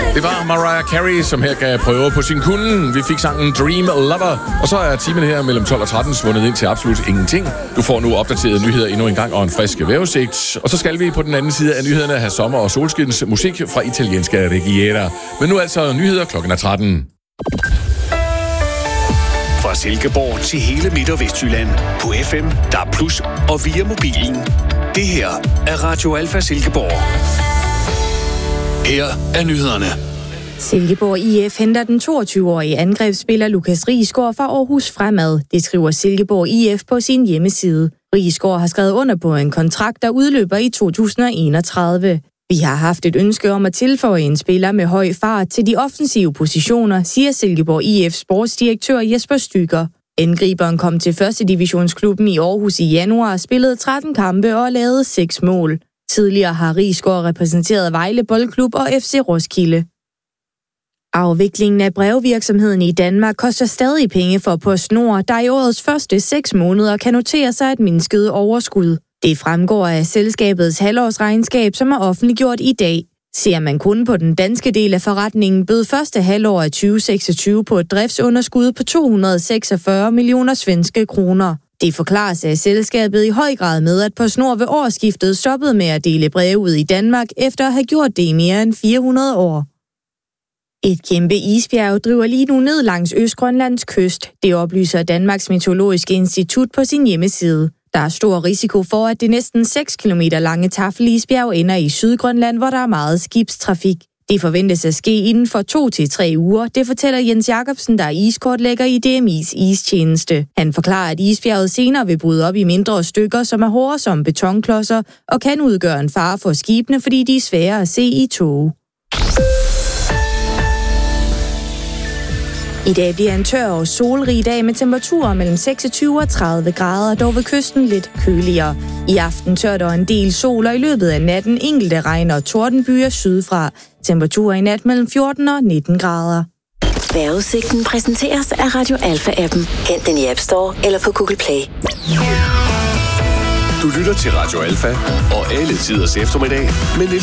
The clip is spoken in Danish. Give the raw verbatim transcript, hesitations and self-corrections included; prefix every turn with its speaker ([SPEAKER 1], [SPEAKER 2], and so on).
[SPEAKER 1] Det var Mariah Carey, som her gav prøve på sin kunde. Vi fik sangen Dream Lover. Og så er timen her mellem tolv og tretten svundet ind til absolut ingenting. Du får nu opdaterede nyheder endnu en gang og en frisk vejrudsigt. Og så skal vi på den anden side af nyhederne have sommer- og solskins musik fra italienske Riviera. Men nu altså nyheder klokken er tretten.
[SPEAKER 2] Fra Silkeborg til hele Midt- og Vestjylland på F M, D A B plus, og via mobilen. Det her er Radio Alfa Silkeborg. Her er nyhederne.
[SPEAKER 3] Silkeborg I F henter den toogtyve-årige angrebsspiller Lukas Riisgaard fra Aarhus Fremad. Det skriver Silkeborg I F på sin hjemmeside. Riisgaard har skrevet under på en kontrakt, der udløber i to tusind og enogtredive. Vi har haft et ønske om at tilføje en spiller med høj fart til de offensive positioner, siger Silkeborg I F sportsdirektør Jesper Stygger. Angriberen kom til første divisionsklubben i Aarhus i januar, spillede tretten kampe og lavede seks mål. Tidligere har Riisgaard repræsenteret Vejle Boldklub og F C Roskilde. Afviklingen af brevvirksomheden i Danmark koster stadig penge for PostNord, der i årets første seks måneder kan notere sig et mindsket overskud. Det fremgår af selskabets halvårsregnskab, som er offentliggjort i dag. Ser man kun på den danske del af forretningen, bød første halvår af tyve seksogtyve på et driftsunderskud på to hundrede og seksogfyrre millioner svenske kroner. Det forklares af selskabet i høj grad med, at PostNord ved årsskiftet stoppede med at dele breve ud i Danmark, efter at have gjort det i mere end fire hundrede år. Et kæmpe isbjerg driver lige nu ned langs Østgrønlands kyst. Det oplyser Danmarks Meteorologiske Institut på sin hjemmeside. Der er stor risiko for, at det næsten seks kilometer lange Taffelisbjerg ender i Sydgrønland, hvor der er meget skibstrafik. Det forventes at ske inden for to til tre uger, det fortæller Jens Jacobsen, der er iskortlægger i D M I's istjeneste. Han forklarer, at isbjerget senere vil bryde op i mindre stykker, som er hårde som betonklodser, og kan udgøre en fare for skibene, fordi de er svære at se i tåge. I dag bliver en tør og solrig dag med temperaturer mellem seksogtyve og tredive grader, dog ved kysten lidt køligere. I aften tørt og en del sol, og i løbet af natten enkelte regn- og tordenbyer sydfra. Temperaturer i nat mellem fjorten og nitten grader.
[SPEAKER 4] Vejrudsigten præsenteres af Radio Alfa-appen. Hent den i App Store eller på Google Play.
[SPEAKER 2] Du lytter til Radio Alfa og alle tiders eftermiddag med